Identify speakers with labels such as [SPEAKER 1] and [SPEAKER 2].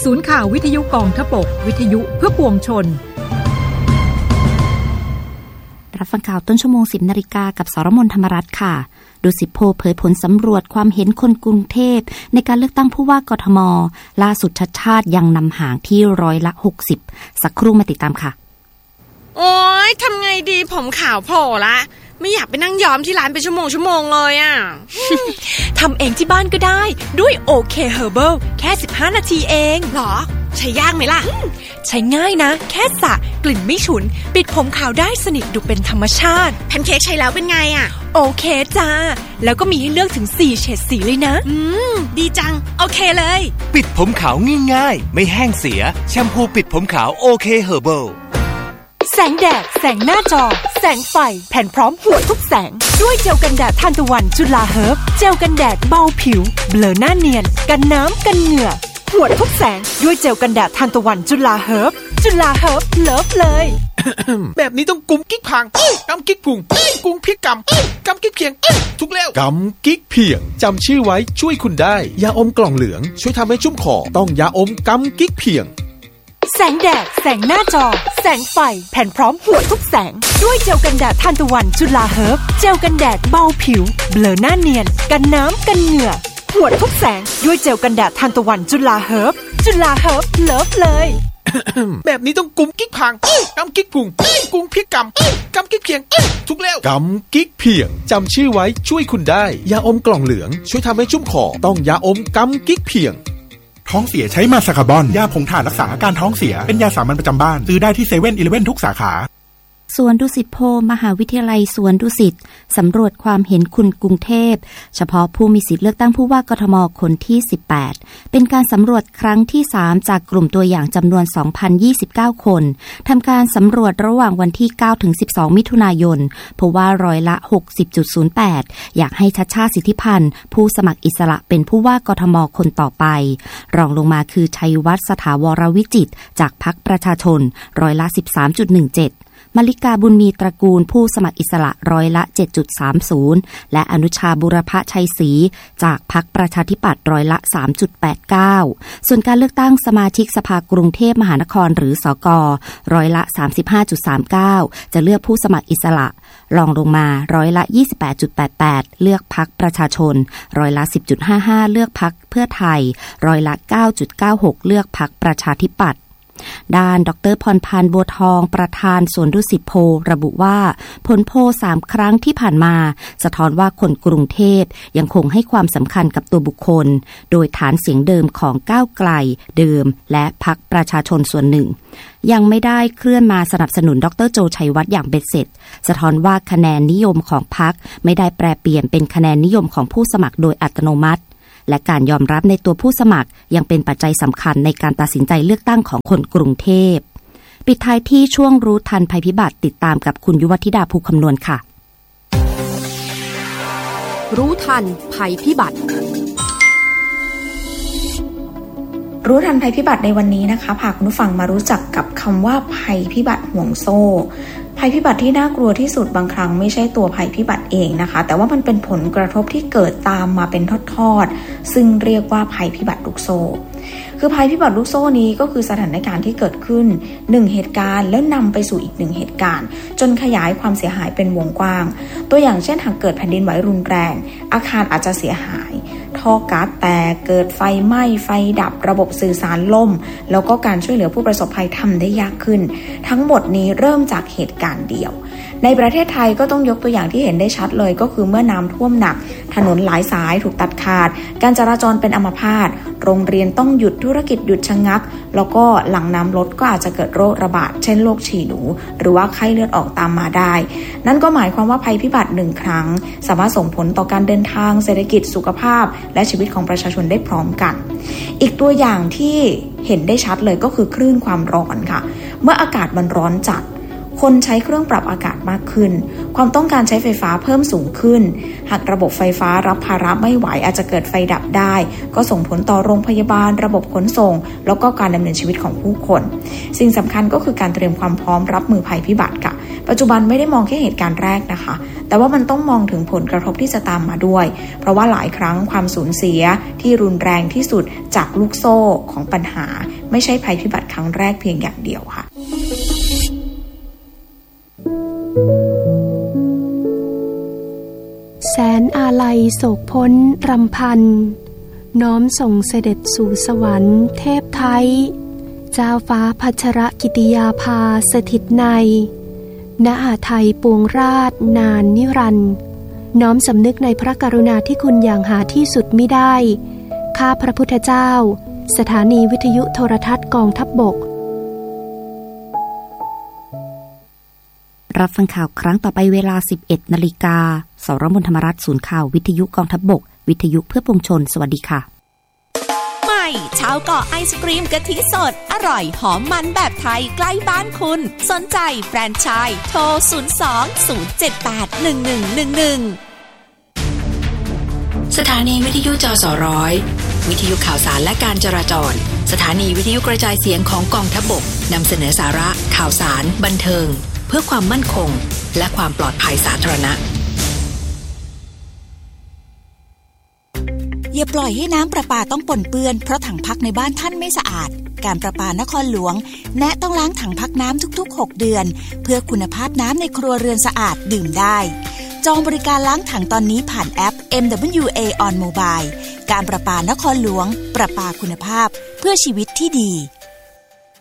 [SPEAKER 1] ศูนย์ข่าววิทยุกองทพบกวิทยุเพื่อปวงชน
[SPEAKER 2] รับฟังข่าวต้นชั่วโมง 10 นาฬิกากับสรมนธรรมรัตน์ค่ะดูสิโพเผยผลสำรวจความเห็นคนกรุงเทพในการเลือกตั้งผู้ว่ากทมล่าสุดชัดชาติยังนำห่างที่60%สักครู่มาติดตามค่ะ
[SPEAKER 3] โอ๊ยทำไงดีผมขาวโผล่ละไม่อยากไปนั่งย้อมที่ร้านเป็นชั่วโมงเลยอ่ะ
[SPEAKER 4] ทำเองที่บ้านก็ได้ด้วยโอเคเฮอร์เบิลแค่15นาทีเอง
[SPEAKER 3] หรอใช้ยากไหมล่ะ
[SPEAKER 4] ใช้ง่ายนะแค่สระกลิ่นไม่ฉุนปิดผมขาวได้สนิทดูเป็นธรรมชาติ
[SPEAKER 3] แพนเค้กใช้แล้วเป็นไงอ่ะ
[SPEAKER 4] โอเคจ้าแล้วก็มีให้เลือกถึง4เฉดสีเลยนะ
[SPEAKER 3] ดีจังโอเคเลย
[SPEAKER 5] ปิดผมขาวง่ายๆไม่แห้งเสียแชมพูปิดผมขาวโอเคเฮอร์เบิล
[SPEAKER 4] แสงแดดแสงหน้าจอแสงไฟแผ่นพร้อมหัวทุกแสงด้วยเจลกันแดดทานตะวันจุฬาเฮิร์บเจลกันแดดเบาผิวเบลอหน้าเนียนกันน้ำกันเหงื่อหัวทุกแสงด้วยเจลกันแดดทานตะวันจุฬาเฮิร์บจุฬาเฮิร์บเลิฟเลย
[SPEAKER 6] แบบนี้ต้องกุมกิ๊กพังกำกิ๊กพุงกุมพริกกำกิ๊กเพียงทุกแล้วกำกิ๊กเพียงจำชื่อไว้ช่วยคุณได้ยาอมกล่องเหลืองช่วยทำให้ชุ่มคอต้องยาอมกำกิ๊กเพียง
[SPEAKER 4] แสงแดดแสงหน้าจอแสงไฟแผ่นพร้อมหัวทุกแสงด้วยเจลกันแดดทานตะวันจุฬาเฮิร์บเจลกันแดดเบาผิวเบลอหน้าเนียนกันน้ำกันเหงื่อหัวทุกแสงด้วยเจลกันแดดทานตะวันจุฬาเฮิร์บจุฬาเฮิร์บเลิฟเลย
[SPEAKER 6] แบบนี้ต้องกุมกิ๊กพังกำกิ๊กพุงกุมพริกกำกิ๊กเพียงทุกแล้วกำกิ๊กเพียงจำชื่อไว้ช่วยคุณได้ยาอมกล่องเหลืองช่วยทำให้ชุ่มคอต้องยาอมกำกิ๊กเพียง
[SPEAKER 7] ท้องเสียใช้มาสคาบอนยาผงถ่านรักษาอาการท้องเสียเป็นยาสามัญประจำบ้านซื้อได้ที่ 7-Eleven ทุกสาขา
[SPEAKER 2] สวนดุสิตโพมหาวิทยาลัยสวนดุสิตสำรวจความเห็นคุณกรุงเทพเฉพาะผู้มีสิทธิเลือกตั้งผู้ว่ากทมคนที่18เป็นการสำรวจครั้งที่3จากกลุ่มตัวอย่างจำนวน 2,029 คนทำการสำรวจระหว่างวันที่9ถึง12มิถุนายนพบว่าร้อยละ 60.08 อยากให้ชัชชาติสิทธิพันธ์ผู้สมัครอิสระเป็นผู้ว่ากทมคนต่อไปรองลงมาคือชัยวัฒน์สถาวรวิจิตรจากพรรคประชาชนร้อยละ 13.17มลิกาบุญมีตระกูลผู้สมัครอิสระร้อยละ 7.30 และอนุชาบุรพชัยศรีจากพรรคประชาธิปัตย์ร้อยละ 3.89 ส่วนการเลือกตั้งสมาชิกสภากรุงเทพมหานครหรือสก.ร้อยละ 35.39 จะเลือกผู้สมัครอิสระรองลงมาร้อยละ 28.88 เลือกพรรคประชาชนร้อยละ 10.55 เลือกพรรคเพื่อไทยร้อยละ 9.96 เลือกพรรคประชาธิปัตย์ด้านดร.พรพันธ์บัวทองประธานสวนดุสิตโพระบุว่าผลโพล3ครั้งที่ผ่านมาสะท้อนว่าคนกรุงเทพยังคงให้ความสำคัญกับตัวบุคคลโดยฐานเสียงเดิมของก้าวไกลเดิมและพรรคประชาชนส่วนหนึ่งยังไม่ได้เคลื่อนมาสนับสนุนดร.โจชัยวัฒน์อย่างเบ็ดเสร็จสะท้อนว่าคะแนนนิยมของพรรคไม่ได้แปรเปลี่ยนเป็นคะแนนนิยมของผู้สมัครโดยอัตโนมัติและการยอมรับในตัวผู้สมัครยังเป็นปัจจัยสำคัญในการตัดสินใจเลือกตั้งของคนกรุงเทพปิดท้ายที่ช่วงรู้ทันภัยพิบัติติดตามกับคุณยุวธิดาภูคำนวณค่ะ
[SPEAKER 1] รู้ทันภัยพิบัติ
[SPEAKER 8] รู้ทันภัยพิบัติในวันนี้นะคะพาคุณผู้ฟังมารู้จักกับคำว่าภัยพิบัติห่วงโซ่ภัยพิบัติที่น่ากลัวที่สุดบางครั้งไม่ใช่ตัวภัยพิบัติเองนะคะแต่ว่ามันเป็นผลกระทบที่เกิดตามมาเป็นทอดๆซึ่งเรียกว่าภัยพิบัติลูกโซ่คือภัยพิบัติลูกโซ่นี้ก็คือสถานการณ์ที่เกิดขึ้น1เหตุการณ์แล้วนำไปสู่อีก1เหตุการณ์จนขยายความเสียหายเป็นวงกว้างตัวอย่างเช่นหากเกิดแผ่นดินไหวรุนแรงอาคารอาจจะเสียหายท่อก๊าซแตกเกิดไฟไหม้ไฟดับระบบสื่อสารล่มแล้วก็การช่วยเหลือผู้ประสบภัยทำได้ยากขึ้นทั้งหมดนี้เริ่มจากเหตุการณ์เดียวในประเทศไทยก็ต้องยกตัวอย่างที่เห็นได้ชัดเลยก็คือเมื่อน้ำท่วมหนักถนนหลายสายถูกตัดขาดการจราจรเป็นอัมพาตโรงเรียนต้องหยุดธุรกิจหยุดชะงักแล้วก็หลังน้ำลดก็อาจจะเกิดโรคระบาดเช่นโรคฉี่หนูหรือว่าไข้เลือดออกตามมาได้นั่นก็หมายความว่าภัยพิบัติ1ครั้งสามารถส่งผลต่อการเดินทางเศรษฐกิจสุขภาพและชีวิตของประชาชนได้พร้อมกันอีกตัวอย่างที่เห็นได้ชัดเลยก็คือคลื่นความร้อนค่ะเมื่ออากาศมันร้อนจัดคนใช้เครื่องปรับอากาศมากขึ้นความต้องการใช้ไฟฟ้าเพิ่มสูงขึ้นหากระบบไฟฟ้ารับภาระไม่ไหวอาจจะเกิดไฟดับได้ก็ส่งผลต่อโรงพยาบาลระบบขนส่งแล้วก็การดำเนินชีวิตของผู้คนสิ่งสำคัญก็คือการเตรียมความพร้อมรับมือภัยพิบัติค่ะปัจจุบันไม่ได้มองแค่เหตุการณ์แรกนะคะแต่ว่ามันต้องมองถึงผลกระทบที่จะตามมาด้วยเพราะว่าหลายครั้งความสูญเสียที่รุนแรงที่สุดจากลูกโซ่ของปัญหาไม่ใช่ภัยพิบัติครั้งแรกเพียงอย่างเดียวค่ะ
[SPEAKER 9] แสนอาลัยโศกพ้นรำพันน้อมส่งเสด็จสู่สวรรค์เทพไทยเจ้าฟ้าพัชรกิติยาภาสถิตในณหาไทยปวงราชนานนิรันดร์น้อมสำนึกในพระกรุณาธิคุณอย่างหาที่สุดมิได้ข้าพระพุทธเจ้าสถานีวิทยุโทรทัศน์กองทัพบก
[SPEAKER 2] รับฟังข่าวครั้งต่อไปเวลา 11 นาฬิกาสรมนธรรมรัฐศูนย์ข่าววิทยุกองทัพบกวิทยุเพื่อปวงชนสวัสดีค่ะ
[SPEAKER 10] ใหม่ชาวเกาะไอศกรีมกะทิสดอร่อยหอมมันแบบไทยใกล้บ้านคุณสนใจแฟรนไชส์โทร 02-078-1111
[SPEAKER 11] สถานีวิทยุจสร้อยวิทยุข่าวสารและการจราจรสถานีวิทยุกระจายเสียงของกองทัพบกนำเสนอสาระข่าวสารบันเทิงเพื่อความมั่นคงและความปลอดภัยสาธารณะ
[SPEAKER 10] อย่าปล่อยให้น้ำประปาต้องปนเปื้อนเพราะถังพักในบ้านท่านไม่สะอาดการประปานครหลวงแนะต้องล้างถังพักน้ำทุกๆ6เดือนเพื่อคุณภาพน้ำในครัวเรือนสะอาดดื่มได้จองบริการล้างถังตอนนี้ผ่านแอป MWA on Mobile การประปานครหลวงประปาคุณภาพเพื่อชีวิตที่ดี